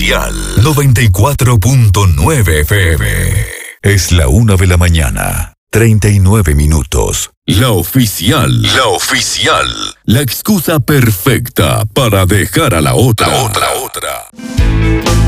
oficial 94.9 FM. Es la 1 de la mañana, 39 minutos. La oficial. La oficial. La excusa perfecta para dejar a la otra.